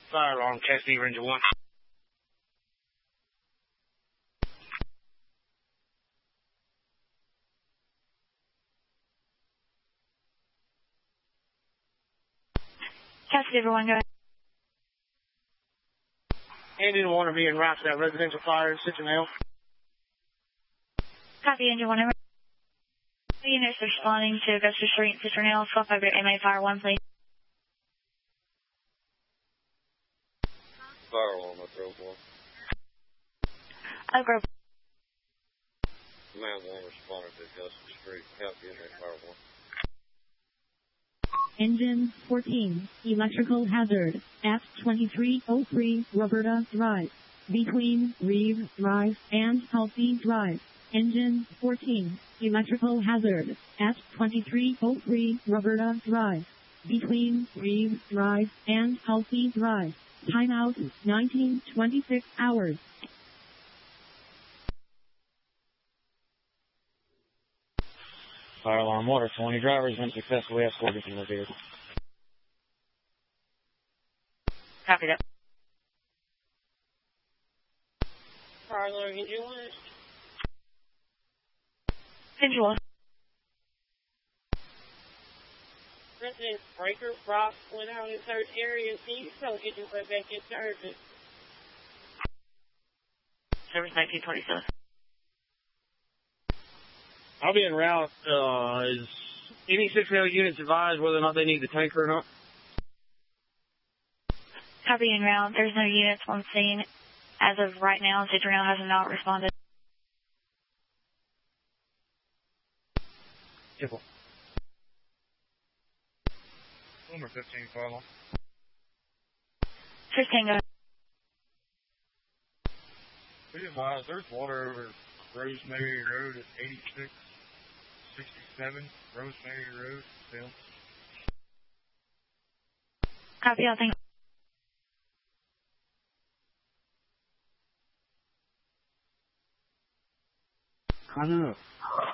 Fire alarm, Cassidy, Ranger 1. Cassidy, everyone, go ahead. Engine 1 will be en route to that residential fire in Citronelle. Copy, Engine 1. Units responding to Augusta Street, Citronelle. 1250 MA Fire 1, please. Fire alarm at Grove 1. Grove. Command 1 responded to Augusta Street. Copy, MA Fire 1. Engine 14, electrical hazard, F2303, Roberta Drive, between Reeve Drive and Halsey Drive. Engine 14, electrical hazard, F2303, Roberta Drive, between Reeve Drive and Halsey Drive. Timeout, 1926 hours. Fire alarm order, 20 drivers unsuccessfully escorted from the vehicle. Copy that. Fire alarm, Engine 1. Engine 1. Resident Breaker Rock went out in search area. Can you tell Engine right back in charge? Service 1927. I'll be en route. Is any 6L units advised whether or not they need the tanker or not? Copy en route. There's no units on scene. As of right now, Citronelle has not responded. Simple. Number 15, fire alarm. 15, go ahead. Be advised, there's water over Rosemary Road at 8667 Rosemary Road, Phil. Copy, I think. I know.